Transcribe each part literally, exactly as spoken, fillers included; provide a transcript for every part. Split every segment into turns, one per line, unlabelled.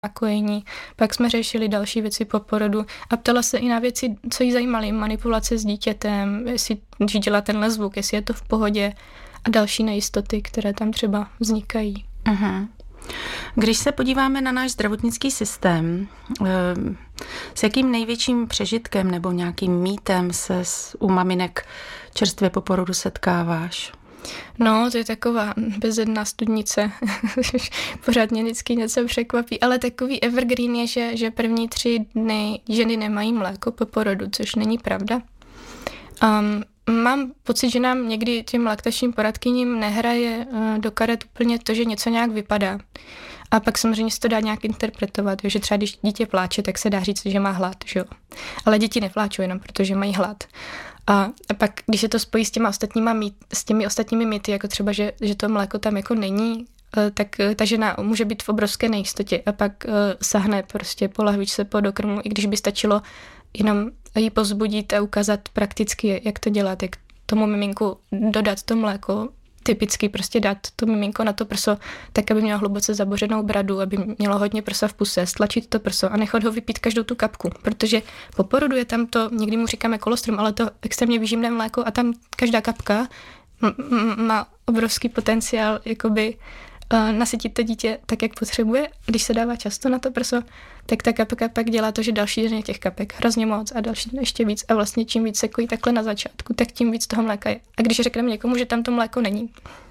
kojení, pak jsme řešili další věci po porodu a ptala se i na věci, co jí zajímaly, manipulace s dítětem, jestli když dělá tenhle zvuk, jestli je to v pohodě a další nejistoty, které tam třeba vznikají.
Uh-huh. Když se podíváme na náš zdravotnický systém, s jakým největším přežitkem nebo nějakým mýtem se u maminek čerstvě po porodu setkáváš?
No, to je taková bezedná studnice. Pořád mě vždycky něco překvapí, ale takový evergreen je, že, že první tři dny ženy nemají mléko po porodu, což není pravda. Um, mám pocit, že nám někdy těm laktačním poradkyním nehraje uh, do karet úplně to, že něco nějak vypadá. A pak samozřejmě se to dá nějak interpretovat, že třeba když dítě pláče, tak se dá říct, že má hlad, že jo. Ale děti nepláčou jenom protože mají hlad. A, a pak, když se to spojí s těma ostatníma mýt, s těmi ostatními mýty, jako třeba, že, že to mléko tam jako není, tak ta žena může být v obrovské nejistotě a pak uh, sahne prostě po lahvičce po dokrmu, i když by stačilo jenom jí povzbudit a ukázat prakticky, jak to dělat, jak tomu miminku dodat to mléko, typicky prostě dát to miminko na to prso, tak aby mělo hluboce zabořenou bradu, aby mělo hodně prsa v puse, stlačit to prso a nechat ho vypít každou tu kapku, protože po porodu je tam to, někdy mu říkáme kolostrum, ale to extrémně výživné mléko a tam každá kapka m- m- má obrovský potenciál jakoby uh, nasytit to dítě tak, jak potřebuje. Když se dává často na to prso, tak ta kapka pak dělá to, že další den je těch kapek hrozně moc a další den ještě víc a vlastně čím víc se kojí takhle na začátku, tak tím víc toho mléka je. A když řekneme někomu, že tam to mléko není,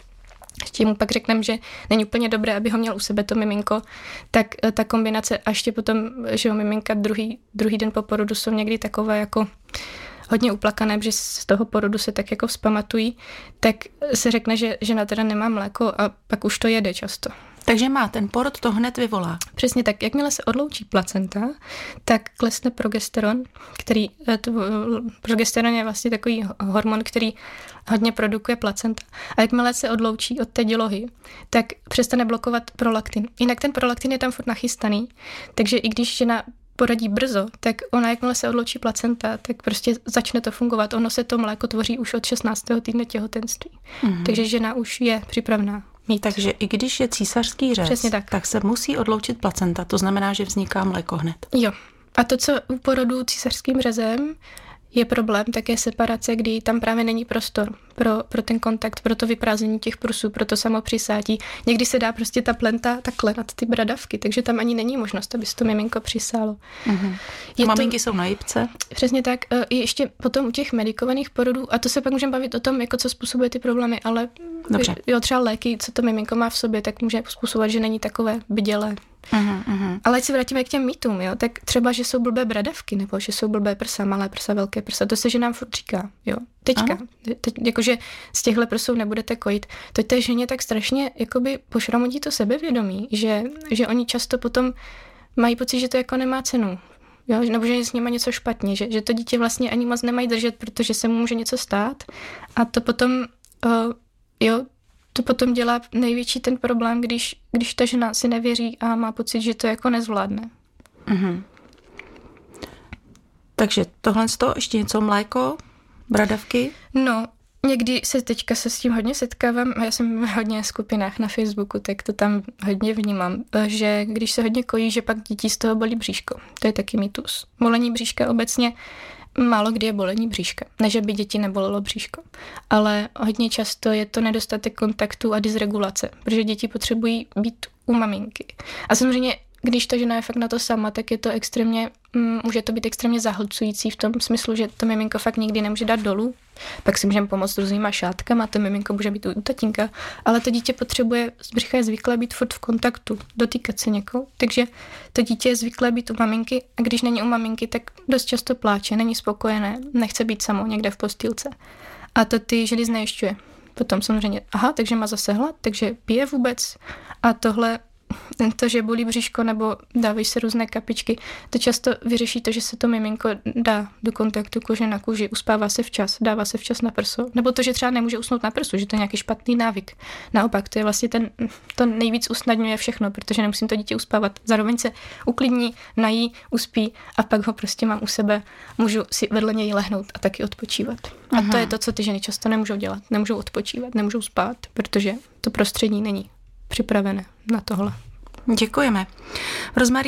ještě mu pak řekneme, že není úplně dobré, aby ho měl u sebe to miminko, tak ta kombinace a ještě potom, že jo, miminka druhý, druhý den po porodu jsou někdy takové jako hodně uplakané, že z toho porodu se tak jako vzpamatují, tak se řekne, že žena teda nemá mléko a pak už to jede často.
Takže má ten porod to hned vyvolá.
Přesně tak. Jakmile se odloučí placenta, tak klesne progesteron, který, to, progesteron je vlastně takový hormon, který hodně produkuje placenta. A jakmile se odloučí od té dělohy, tak přestane blokovat prolaktin. Jinak ten prolaktin je tam furt nachystaný, takže i když žena porodí brzo, tak ona, jakmile se odloučí placenta, tak prostě začne to fungovat. Ono se to mléko tvoří už od šestnáctého týdne těhotenství. Mm-hmm. Takže žena už je připravená. Mít.
Takže i když je císařský řez, tak. tak se musí odloučit placenta, to znamená, že vzniká mléko hned.
Jo. A to, co u porodu císařským řezem je problém, tak je separace, kdy tam právě není prostor pro, pro ten kontakt, pro to vyprázdnění těch prusů, pro to samopřisátí. Někdy se dá prostě ta plenta takhle nad ty bradavky, takže tam ani není možnost, aby se to miminko přisálo.
Mm-hmm. Je maminky to, jsou na jipce?
Přesně tak. Ještě potom u těch medikovaných porodů, a to se pak můžeme bavit o tom, jako co způsobuje ty problémy, ale
dobře.
Jo, třeba léky, co to miminko má v sobě, tak může způsobovat, že není takové bdělé.
Uhum, uhum.
Ale ať se vrátíme k těm mýtům, jo, tak třeba, že jsou blbé bradavky, nebo že jsou blbé prsa, malé prsa, velké prsa, to se ženám furt říká, jo. Teďka, teď, jakože z těchhle prsou nebudete kojit. To té ženě tak strašně jakoby pošramotí to sebevědomí, že, že oni často potom mají pocit, že to jako nemá cenu. Jo, nebo že je s nima něco špatně, že, že to dítě vlastně ani moc nemají držet, protože se mu může něco stát a to potom, uh, jo, to potom dělá největší ten problém, když, když ta žena si nevěří a má pocit, že to jako nezvládne.
Mhm. Takže tohle z toho ještě něco, mléko, bradavky?
No, někdy se teďka se s tím hodně setkávám, já jsem v hodně skupinách na Facebooku, tak to tam hodně vnímám, že když se hodně kojí, že pak děti z toho bolí bříško. To je taky mýtus. Bolení bříška obecně málo kdy je bolení bříška. Ne, že by děti nebolelo bříško. Ale hodně často je to nedostatek kontaktu a dysregulace, protože děti potřebují být u maminky. A samozřejmě, když ta žena je fakt na to sama, tak je to extrémně, může to být extrémně zahlcující v tom smyslu, že to miminko fakt nikdy nemůže dát dolů. Pak si můžeme pomoct různýma šátkama, to miminko může být u tatínka, ale to dítě potřebuje, z břicha je zvyklé být furt v kontaktu, dotýkat se někoho. Takže to dítě je zvyklé být u maminky a když není u maminky, tak dost často pláče, není spokojené, nechce být samo někde v postýlce. A to ty ženy znejišťuje. Potom samozřejmě, aha, takže má zase hlad, takže pije vůbec a tohle to, že bolí bříško nebo dávají se různé kapičky, to často vyřeší to, že se to miminko dá do kontaktu kože na kůži, uspává se včas, dává se včas na prso, nebo to, že třeba nemůže usnout na prsu, že to je nějaký špatný návyk. Naopak, to je vlastně ten, to nejvíc usnadňuje všechno, protože nemusím to dítě uspávat. Zároveň se uklidní, nají, uspí a pak ho prostě mám u sebe, můžu si vedle něj lehnout a taky odpočívat. Aha. A to je to, co ty ženy často nemůžou dělat. Nemůžou odpočívat, nemůžou spát, protože to prostředí není připravené na tohle.
Děkujeme. Rozmarín